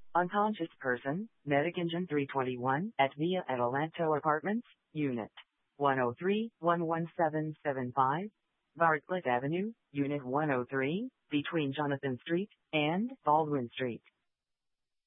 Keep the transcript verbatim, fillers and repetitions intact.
Unconscious person, Medic Engine three twenty-one, at Via Adelanto Apartments, Unit one oh three, one one seven seven five, Bartlett Avenue, Unit one oh three, between Jonathan Street and Baldwin Street.